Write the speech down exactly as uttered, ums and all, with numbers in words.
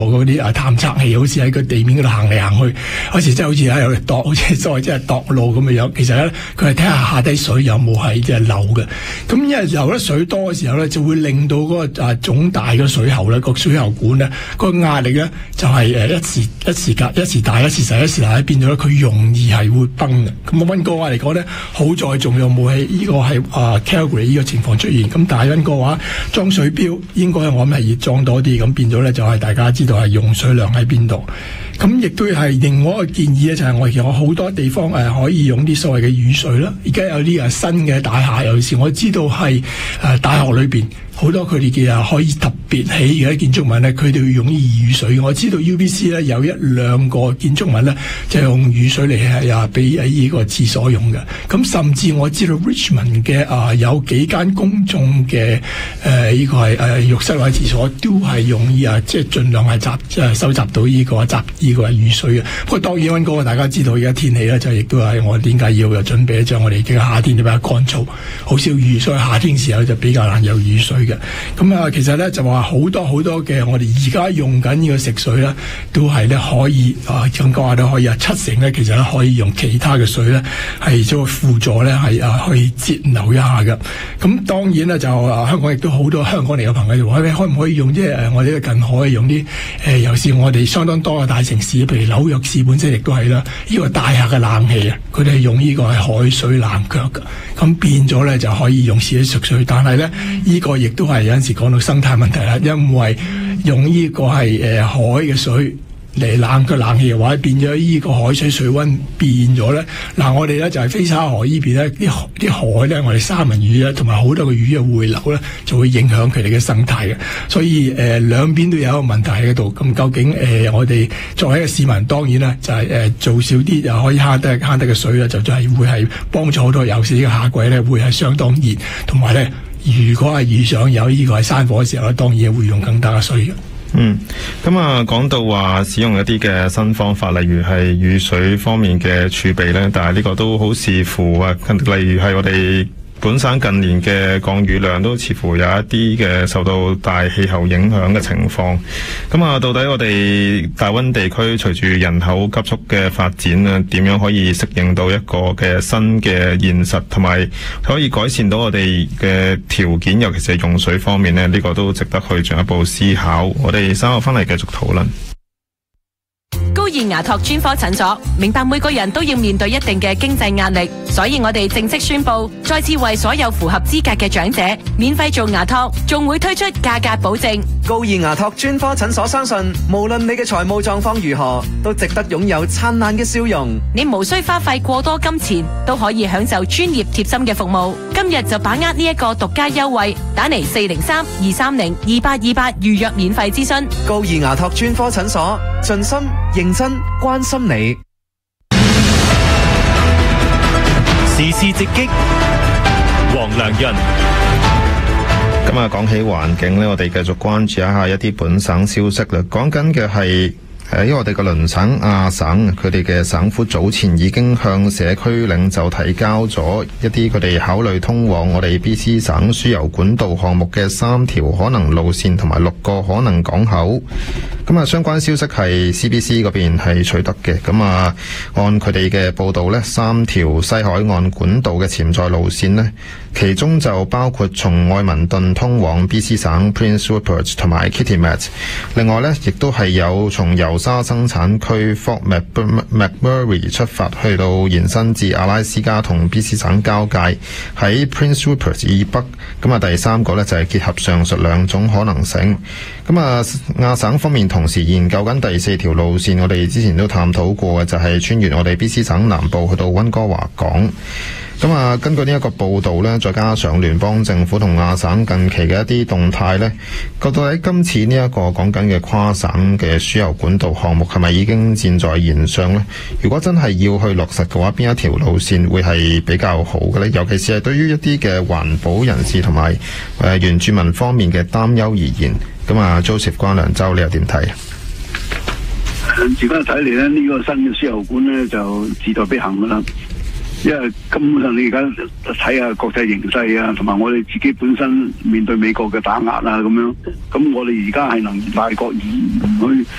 嗰啲啊探測器，好似喺個地面嗰度行嚟行去，好似真係好似喺度度，好似所謂即係度路咁嘅樣。其實咧，佢係睇下下低水有冇係即係流嘅。咁因為流得水多嘅時候咧，就會令到嗰個啊腫大嘅水喉咧，個水喉管咧，個壓力咧就係誒一時一時隔一時大一時細一時大，變咗咧佢容易係會崩嘅。咁溫哥華嚟講咧，好在仲有冇喺呢個係啊 Calgary 呢個情況出現。咁但係溫哥華裝水錶應該我諗係要裝多啲，咁變咗咧就係大家知道係用水量喺邊度。咁亦都係另外一個建議咧，就係我哋有好多地方誒可以用啲所謂嘅雨水啦。而家有啲誒新嘅大廈，尤其是我知道係誒大學裏邊好多佢哋嘅啊可以特別起嘅建築物咧，佢哋會用啲雨水。我知道 U B C 咧有一兩個建築物咧，就係用雨水嚟係啊俾喺呢個廁所用嘅。咁甚至我知道 Richmond 嘅啊有幾間公眾嘅誒呢個係誒浴室或者廁所都係用啊即係盡量係集即係收集到呢個集呢個係雨水嘅。不過當然溫哥華大家知道而家天氣咧就亦都係我點解要有準備，就係我哋嘅夏天就比較乾燥，好少雨，所以夏天時候就比較難有雨水嘅。咁啊，其實咧就話好多好多嘅我哋而家用緊呢個食水咧，都係咧可以啊，咁講話都可以啊，七成咧其實咧可以用其他嘅水咧係做輔助咧係啊可以節流一下嘅。咁當然咧就啊香港亦都好多香港嚟嘅朋友就話咧，可唔可以用即係誒我哋嘅近海用啲誒，尤其是我哋相當多嘅大城市，譬如紐約市本身亦都係啦，呢個大廈嘅冷氣啊，佢哋係用呢個係海水冷卻嘅，咁變咗咧就可以用自己食水，但係咧呢個亦都係有陣時講到生態問題啦，因為用呢個係誒、呃、海嘅水嚟冷卻冷氣嘅話，變咗呢個海水水溫變咗咧。嗱，我哋咧就係、是、菲沙河呢邊咧，啲啲海咧，我哋三文魚咧，同埋好多嘅魚嘅回流咧，就會影響佢哋嘅生態嘅。所以誒、呃、兩邊都有一個問題喺度。咁究竟誒、呃、我哋作為一個市民，當然啦，就係、是、誒、呃、做少啲就可以慳得慳得嘅水啦，就就係會係幫助好多。尤其是呢個夏季咧，會係相當熱，同埋咧。如果係遇上有呢個係山火嘅時候咧，當然會用更多嘅水嘅。 嗯，咁啊，講到話使用一啲嘅新方法，例如係雨水方面嘅儲備咧，但係呢個都好視乎啊，例如係我哋本省近年嘅降雨量都似乎有一啲嘅受到大氣候影響嘅情況。咁啊，到底我哋大溫地區隨住人口急速嘅發展啊，點樣可以適應到一個嘅新嘅現實，同埋可以改善到我哋嘅條件，尤其是用水方面呢？呢、呢個都值得去進一步思考。我哋稍後翻嚟繼續討論。 高爾牙托專科診所明白每個人都要面對一定嘅經濟壓力，所以我哋正式宣布，再次為所有符合資格嘅長者免費做牙托，仲會推出價格保證。 高爾牙托專科診所相信，無論你嘅財務狀況如何，都值得擁有燦爛嘅笑容。 你無需花費過多金錢，都可以享受專業貼心嘅服務。今日就把握呢一個獨家優惠，打嚟四零三二三零二八二八預約免費諮詢。 高爾牙托專科診所，盡心認真關心你。 時事直擊，黃良潤。 咁啊，講起環境呢，我哋繼續關注一下一啲本省消息啦。講緊嘅係誒，因為我哋嘅鄰省亞省，佢哋嘅省府早前已經向社區領袖提交咗一啲佢哋考慮通往我哋 B C 省輸油管道項目嘅三條可能路線同埋六個可能港口。咁啊，相關消息係 C B C 嗰邊係取得嘅。咁啊，按佢哋嘅報道呢，三條西海岸管道嘅潛在路線呢，其中就包括從愛民頓通往 B C 省 Prince Rupert 同埋 Kitimat。另外呢，亦都係有從油沙生產區 Fort McMurray 出發，去到延伸至阿拉斯加同 B C 省交界，喺 Prince Rupert 以北。咁啊，第三個呢，就係結合上述兩種可能性。咁啊，亞省方面同時研究緊第四條路線，我哋之前都探討過嘅，就係穿越我哋 B C 省南部去到溫哥華港。咁啊，根據呢一個報道呢，再加上聯邦政府同亞省近期嘅一啲動態呢，覺得喺今次呢一個講緊嘅跨省嘅輸油管道項目係咪已經箭在弦上呢？如果真係要去落實嘅話，邊一條路線會係比較好嘅呢？尤其是係對於一啲嘅環保人士同埋誒原住民方面嘅擔憂而言，咁啊 Joseph 關良州，你又點睇啊？ 自家睇嚟咧，呢、這個新嘅輸油管呢，就志在必行噶啦。因為根本上你而家睇下國際形勢啊，同埋我哋自己本身面對美國嘅打壓啊咁樣，咁我哋而家係能大國而唔去